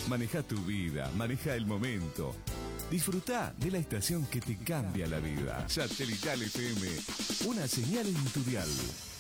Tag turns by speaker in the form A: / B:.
A: Maneja tu vida, maneja el momento. Disfruta de la estación que te cambia la vida. Satelital FM, una señal en tu dial.